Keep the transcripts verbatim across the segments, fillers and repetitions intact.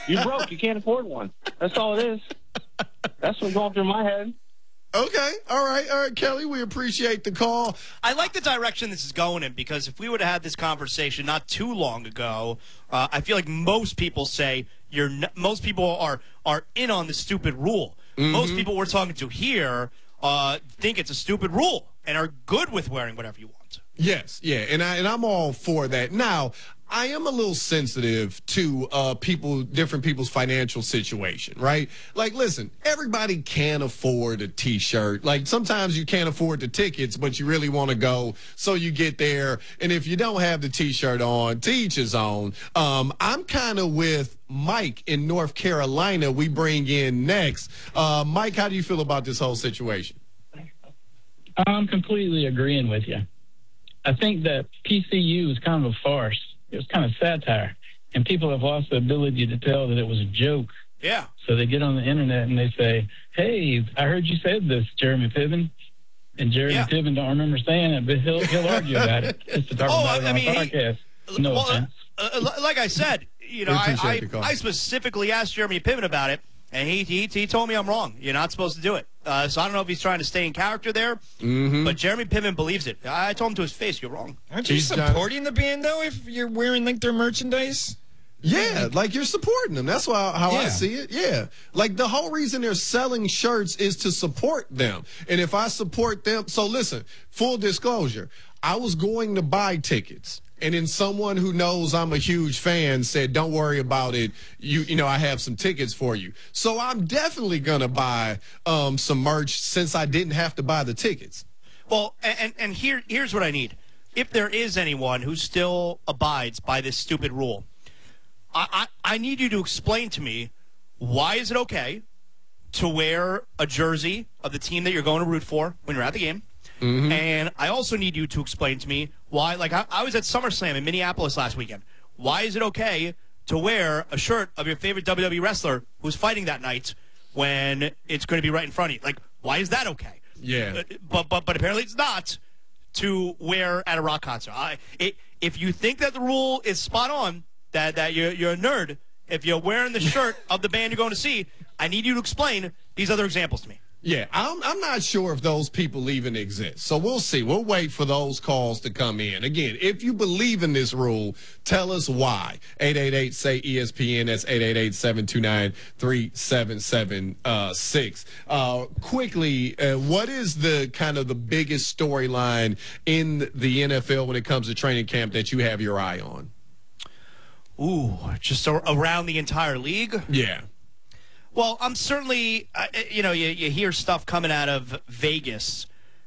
You broke. You can't afford one. That's all it is. That's what's going through my head. Okay. All right. All right, Kelly, we appreciate the call. I like the direction this is going in because if we would have had this conversation not too long ago, uh, I feel like most people say you're n- most people are are in on the stupid rule. Mm-hmm. Most people we're talking to here uh, think it's a stupid rule and are good with wearing whatever you want. Yes, yeah, and I and I'm all for that. Now, I am a little sensitive to uh, people, different people's financial situation, right? Like, listen, everybody can't afford a T-shirt. Like, sometimes you can't afford the tickets, but you really want to go, so you get there. And if you don't have the T-shirt on, to each his own. Um, I'm kind of with Mike in North Carolina. We bring in next. Uh, Mike, how do you feel about this whole situation? I'm completely agreeing with you. I think that P C U is kind of a farce. It was kind of satire, and people have lost the ability to tell that it was a joke. Yeah. So they get on the internet and they say, "Hey, I heard you said this, Jeremy Piven," and Jeremy yeah. Piven don't remember saying it, but he'll he'll argue about it just to talk oh, about it I on mean, a podcast. He, no well, offense. Uh, uh, like I said, you know, I, I, I specifically asked Jeremy Piven about it, and he, he he told me I'm wrong. You're not supposed to do it. Uh, so I don't know if he's trying to stay in character there, mm-hmm. but Jeremy Piven believes it. I told him to his face, you're wrong. Aren't you he's supporting done. the band, though, if you're wearing, like, their merchandise? Yeah, like you're supporting them. That's why, how yeah. I see it. Yeah. Like the whole reason they're selling shirts is to support them. And if I support them, so listen, full disclosure, I was going to buy tickets. And then someone who knows I'm a huge fan said, don't worry about it. You you know, I have some tickets for you. So I'm definitely going to buy um, some merch since I didn't have to buy the tickets. Well, and, and here here's what I need. If there is anyone who still abides by this stupid rule, I, I, I need you to explain to me why is it okay to wear a jersey of the team that you're going to root for when you're at the game? Mm-hmm. And I also need you to explain to me why, like, I, I was at SummerSlam in Minneapolis last weekend. Why is it okay to wear a shirt of your favorite W W E wrestler who's fighting that night when it's going to be right in front of you? Like, why is that okay? Yeah. Uh, but, but, but apparently it's not to wear at a rock concert. I, it, if you think that the rule is spot on, that, that you're, you're a nerd, if you're wearing the shirt of the band you're going to see, I need you to explain these other examples to me. Yeah, I'm, I'm not sure if those people even exist. So we'll see. We'll wait for those calls to come in. Again, if you believe in this rule, tell us why. eight eight eight, S A Y, E S P N. That's eight eight eight, seven two nine, three seven seven six. Uh, quickly, uh, what is the kind of the biggest storyline in the N F L when it comes to training camp that you have your eye on? Ooh, just around the entire league? Yeah. Well, I'm certainly, uh, you know, you, you hear stuff coming out of Vegas,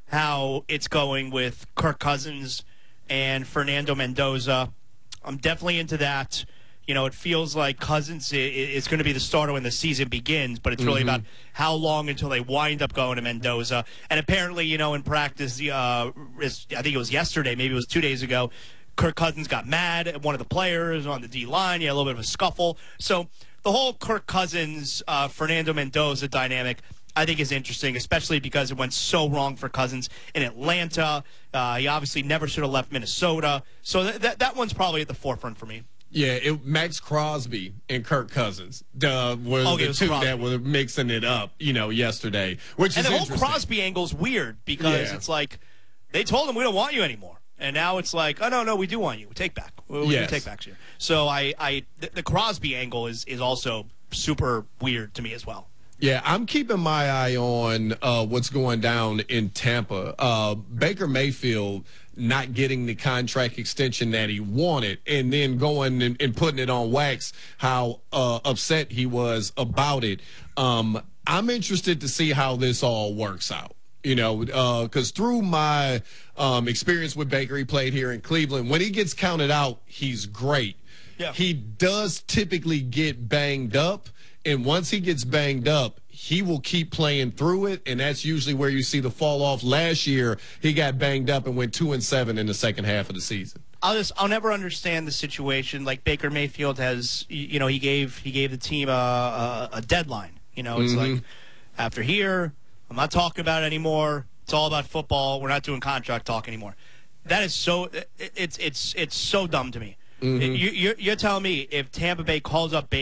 how it's going with Kirk Cousins and Fernando Mendoza. I'm definitely into that. You know, it feels like Cousins is going to be the starter when the season begins, but it's really mm-hmm. about how long until they wind up going to Mendoza. And apparently, you know, in practice, uh, I think it was yesterday, maybe it was two days ago, Kirk Cousins got mad at one of the players on the D-line. He had a little bit of a scuffle. So the whole Kirk Cousins, uh, Fernando Mendoza dynamic, I think is interesting, especially because it went so wrong for Cousins in Atlanta. Uh, he obviously never should have left Minnesota. So th- that that one's probably at the forefront for me. Yeah, it, Max Crosby and Kirk Cousins uh, were okay, the two Crosby. that were mixing it up, you know, yesterday, which and is the interesting. whole Crosby angle is weird because yeah. it's like they told him we don't want you anymore. And now it's like, oh, no, no, we do want you. We take back. We yes. do take backs here. So I, I the, the Crosby angle is, is also super weird to me as well. Yeah, I'm keeping my eye on uh, what's going down in Tampa. Uh, Baker Mayfield not getting the contract extension that he wanted and then going and, and putting it on wax, how uh, upset he was about it. Um, I'm interested to see how this all works out. You know, because uh, through my um, experience with Baker, he played here in Cleveland. When he gets counted out, he's great. Yeah. He does typically get banged up, and once he gets banged up, he will keep playing through it, and that's usually where you see the fall off. Last year, he got banged up and went two and seven in the second half of the season. I'll just I'll never understand the situation. Like Baker Mayfield has, you know, he gave he gave the team a a, a deadline. You know, it's mm-hmm. like after here. I'm not talking about it anymore. It's all about football. We're not doing contract talk anymore. That is so – it's it's it's so dumb to me. Mm-hmm. You, you're, you're telling me if Tampa Bay calls up Baker